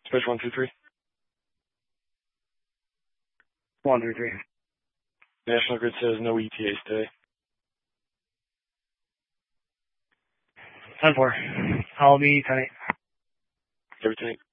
Special 123. 133. National Grid says no ETAs today. 10-4. I'll be tonight. Every tonight.